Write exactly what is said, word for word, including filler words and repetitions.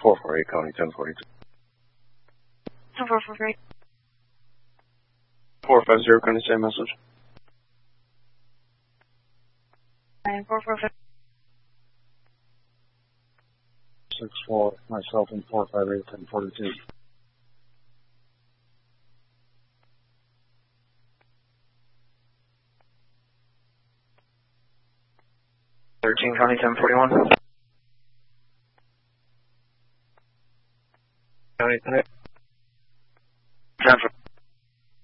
four four eight, County ten forty-two. ten four four eight. four five zero, County, same message. nine four four five. six four, myself and four five eight, ten forty-two. thirteen, County ten forty-one. County ten.